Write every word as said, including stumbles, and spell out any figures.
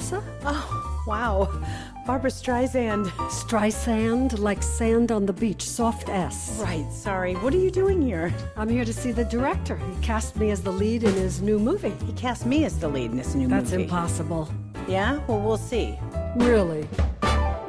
Melissa? Oh, wow. Barbara Streisand. Streisand, like sand on the beach, soft S. Right, sorry. What are you doing here? I'm here to see the director. He cast me as the lead in his new movie. He cast me as the lead in this new That's movie. impossible. Yeah? Well, we'll see. Really?